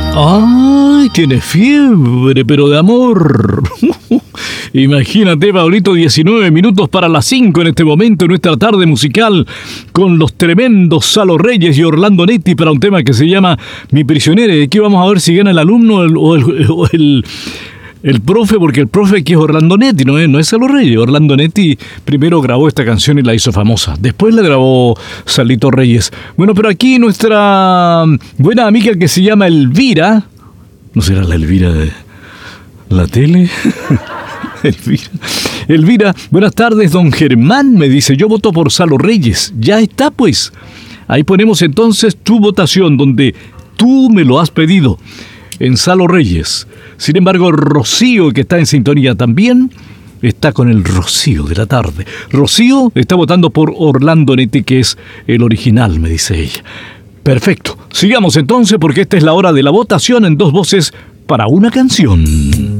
¡Ay, tiene fiebre, pero de amor! Imagínate, Pablito, 19 minutos para las 5 en este momento, en nuestra tarde musical, con los tremendos Salo Reyes y Orlando Netti para un tema que se llama Mi Prisionera. Y aquí vamos a ver si gana el alumno o el profe, porque el profe aquí es Orlando Netti, no es Salo Reyes. Orlando Netti primero grabó esta canción y la hizo famosa. Después la grabó Salito Reyes. Bueno, pero aquí nuestra buena amiga que se llama Elvira. ¿No será la Elvira de la tele? Elvira, buenas tardes, don Germán, me dice, yo voto por Salo Reyes. Ya está, pues. Ahí ponemos entonces tu votación, donde tú me lo has pedido, en Salo Reyes. Sin embargo, Rocío, que está en sintonía también, está con el Rocío de la tarde. Rocío está votando por Orlando Netti, que es el original, me dice ella. Perfecto. Sigamos entonces, porque esta es la hora de la votación en dos voces para una canción.